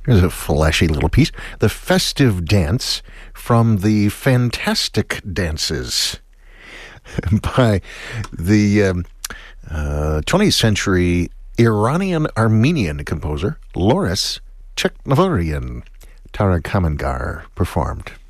Here's a flashy little piece. The Festive Dance from the Fantastic Dances by the 20th century Iranian-Armenian composer Loris Cheknavorian. Tara Kamangar performed.